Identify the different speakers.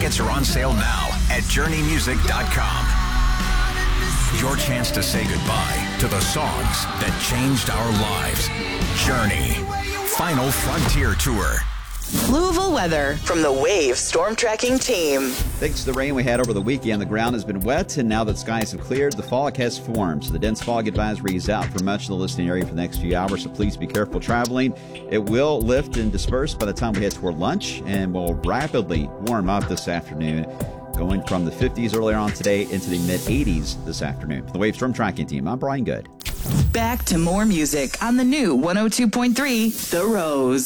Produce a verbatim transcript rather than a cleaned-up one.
Speaker 1: Tickets are on sale now at journey music dot com. Your chance to say goodbye to the songs that changed our lives. Journey. Final Frontier Tour.
Speaker 2: Louisville weather from the Wave Storm Tracking Team.
Speaker 3: Thanks to the rain we had over the weekend, the ground has been wet, and now that skies have cleared, the fog has formed. So the dense fog advisory is out for much of the listening area for the next few hours, so please be careful traveling. It will lift and disperse by the time we head toward lunch, and will rapidly warm up this afternoon, going from the fifties earlier on today into the mid-eighties this afternoon. For the Wave Storm Tracking Team, I'm Brian Good.
Speaker 2: Back to more music on the new one oh two point three The Rose.